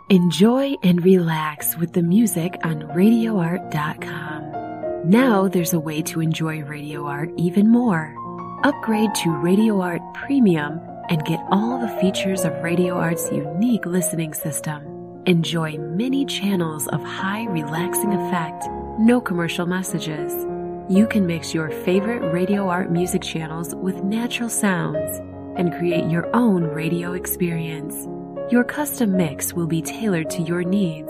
Enjoy and relax with the music on RadioArt.com. Now there's a way to enjoy Radio Art even more. Upgrade to Radio Art Premium and get all the features of Radio Art's unique listening system. Enjoy many channels of high relaxing effect, no commercial messages. You can mix your favorite Radio Art music channels with natural sounds and create your own radio experience. Your custom mix will be tailored to your needs